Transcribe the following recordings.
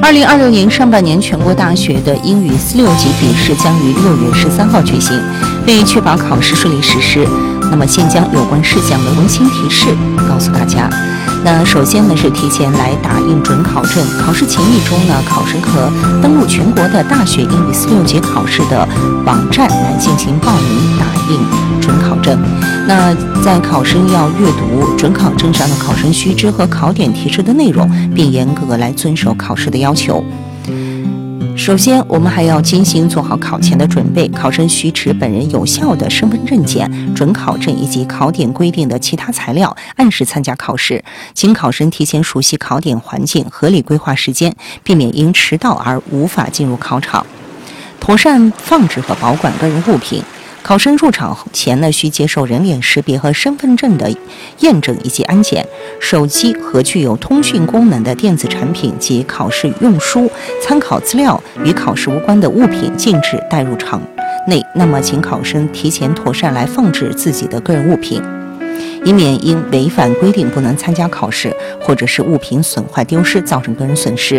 2026年上半年全国大学的英语4、6级笔试将于6月13号举行。为确保考试顺利实施，那么现将有关事项的温馨提示告诉大家。那首先呢是提前来打印准考证，考试前1周呢，考生可登录全国的大学英语4、6级考试的网站来进行报名打印准考证。那在考生要阅读准考证上的考生须知和考点提示的内容，并严格来遵守考试的要求。首先，我们还要精心做好考前的准备，考生需持本人有效的身份证件、准考证以及考点规定的其他材料，按时参加考试。请考生提前熟悉考点环境，合理规划时间，避免因迟到而无法进入考场。妥善放置和保管个人物品。考生入场前呢，需接受人脸识别和身份证的验证以及安检。手机和具有通讯功能的电子产品及考试用书、参考资料与考试无关的物品禁止带入场内。那么，请考生提前妥善来放置自己的个人物品，以免因违反规定不能参加考试，或者是物品损坏丢失造成个人损失。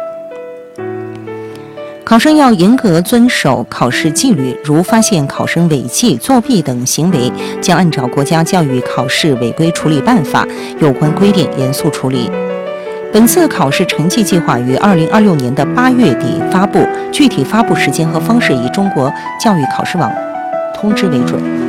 考生要严格遵守考试纪律，如发现考生违纪、作弊等行为，将按照国家教育考试违规处理办法有关规定严肃处理。本次考试成绩计划于2026年的8月底发布，具体发布时间和方式以中国教育考试网通知为准。